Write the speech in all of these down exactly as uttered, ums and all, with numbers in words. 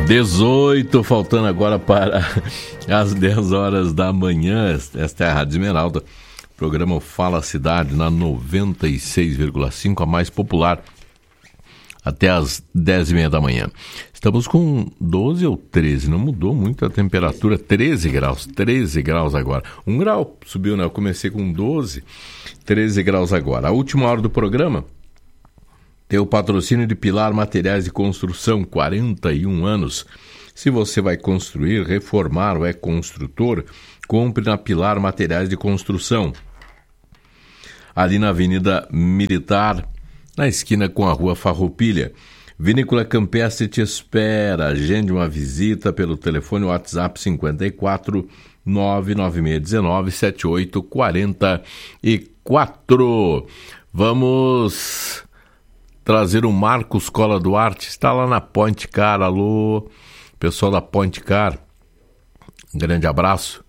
dezoito, faltando agora para as dez horas da manhã. Esta é a Rádio Esmeralda, programa Fala Cidade na noventa e seis vírgula cinco, a mais popular, até as dez e meia da manhã. Estamos com doze ou treze, não mudou muito a temperatura, treze graus, treze graus agora. Um grau subiu, né? Eu comecei com doze, treze graus agora. A última hora do programa tem o patrocínio de Pilar Materiais de Construção, quarenta e um anos. Se você vai construir, reformar ou é construtor, compre na Pilar Materiais de Construção. Ali na Avenida Militar, na esquina com a Rua Farroupilha. Vinícola Campestre te espera. Agende uma visita pelo telefone WhatsApp cinquenta e quatro, nove nove seis um nove, sete oito quatro quatro. Vamos trazer o Marcos Cola Duarte, está lá na Point Car. Alô, pessoal da Point Car, um grande abraço.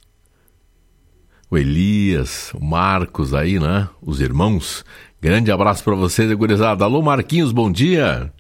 O Elias, o Marcos aí, né? Os irmãos, grande abraço para vocês, gurizada. Alô, Marquinhos, bom dia.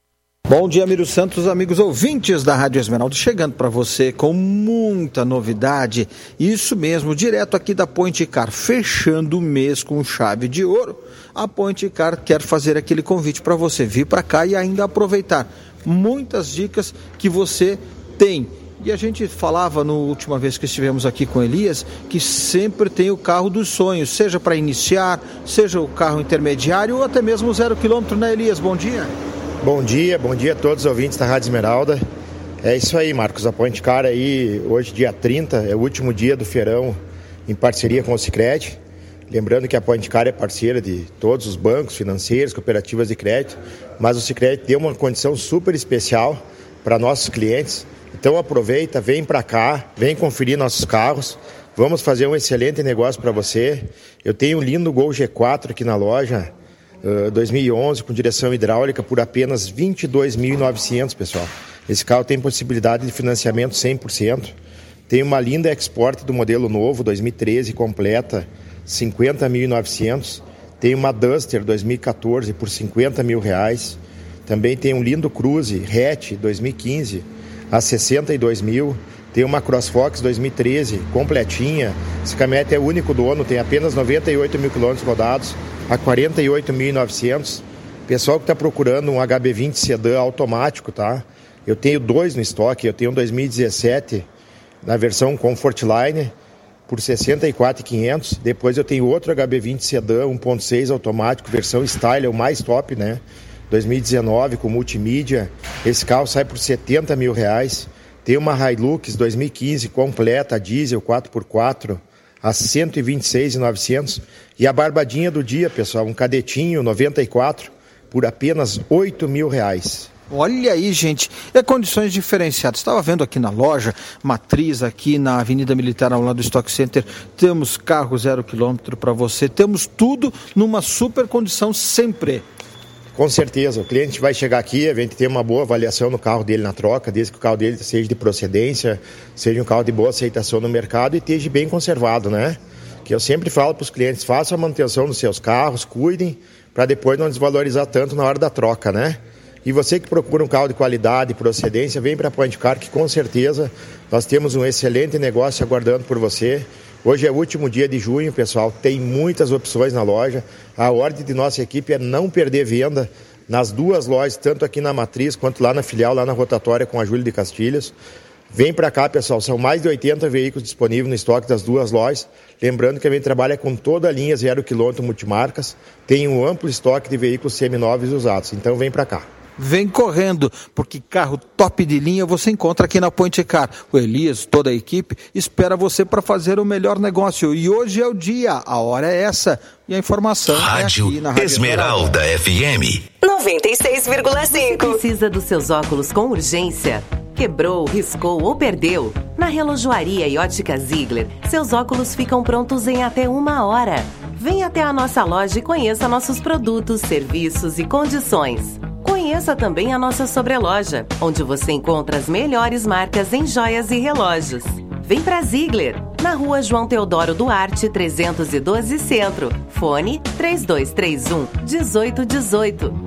Bom dia, Miro Santos, amigos ouvintes da Rádio Esmeralda, chegando para você com muita novidade, isso mesmo, direto aqui da Point Car, fechando o mês com chave de ouro. A Point Car quer fazer aquele convite para você vir para cá e ainda aproveitar muitas dicas que você tem. E a gente falava na última vez que estivemos aqui com Elias, que sempre tem o carro dos sonhos, seja para iniciar, seja o carro intermediário ou até mesmo zero quilômetro, né, Elias? Bom dia. Bom dia, bom dia a todos os ouvintes da Rádio Esmeralda. É isso aí, Marcos, a Point Car aí, hoje dia trinta, é o último dia do feirão em parceria com o Sicredi. Lembrando que a Point Car é parceira de todos os bancos financeiros, cooperativas de crédito, mas o Sicredi deu uma condição super especial para nossos clientes. Então aproveita, vem para cá, vem conferir nossos carros, vamos fazer um excelente negócio para você. Eu tenho um lindo Gol G quatro aqui na loja, uh, dois mil e onze, com direção hidráulica por apenas vinte e dois mil e novecentos, pessoal. Esse carro tem possibilidade de financiamento cem por cento. Tem uma linda Export do modelo novo, dois mil e treze, completa, cinquenta mil e novecentos. Tem uma Duster dois mil e catorze por cinquenta mil reais. Também tem um lindo Cruze Hatch dois mil e quinze a sessenta e dois mil. Tem uma CrossFox dois mil e treze, completinha. Esse caminhonete é o único dono, tem apenas noventa e oito mil quilômetros rodados, a quarenta e oito mil e novecentos. Pessoal que está procurando um H B vinte sedã automático, tá? Eu tenho dois no estoque, eu tenho um dois mil e dezessete na versão Comfortline por sessenta e quatro mil e quinhentos. Depois eu tenho outro H B vinte sedã um ponto seis automático, versão Style, é o mais top, né? dois mil e dezenove com multimídia. Esse carro sai por setenta mil reais. Tem uma Hilux dois mil e quinze completa, diesel quatro por quatro a cento e vinte e seis mil e novecentos. E a barbadinha do dia, pessoal, um Cadetinho noventa e quatro por apenas oito mil reais. Olha aí, gente, é condições diferenciadas. Estava vendo aqui na loja Matriz, aqui na Avenida Militar, ao lado do Stock Center, temos carro zero quilômetro para você, temos tudo numa super condição sempre. Com certeza, o cliente vai chegar aqui, a gente tem uma boa avaliação no carro dele na troca, desde que o carro dele seja de procedência, seja um carro de boa aceitação no mercado e esteja bem conservado, né? Que eu sempre falo para os clientes, façam a manutenção dos seus carros, cuidem, para depois não desvalorizar tanto na hora da troca, né? E você que procura um carro de qualidade e procedência, vem para a Point Car, que com certeza nós temos um excelente negócio aguardando por você. Hoje é o último dia de junho, pessoal, tem muitas opções na loja. A ordem de nossa equipe é não perder venda nas duas lojas, tanto aqui na Matriz quanto lá na filial, lá na rotatória com a Júlio de Castilhos. Vem para cá, pessoal, são mais de oitenta veículos disponíveis no estoque das duas lojas. Lembrando que a gente trabalha com toda a linha zero quilômetro multimarcas, tem um amplo estoque de veículos seminovos e usados, então vem para cá. Vem correndo, porque carro top de linha você encontra aqui na Point Car. O Elias, toda a equipe, espera você para fazer o melhor negócio. E hoje é o dia, a hora é essa. E a informação Rádio, é aqui na Rádio Esmeralda, Esmeralda F M noventa e seis vírgula cinco. Precisa dos seus óculos com urgência? Quebrou, riscou ou perdeu? Na Relojoaria e Ótica Ziegler, seus óculos ficam prontos em até uma hora. Venha até a nossa loja e conheça nossos produtos, serviços e condições. Conheça também a nossa sobreloja, onde você encontra as melhores marcas em joias e relógios. Vem pra Ziegler, na Rua João Teodoro Duarte, trezentos e doze Centro. Fone três dois três um, um oito um oito.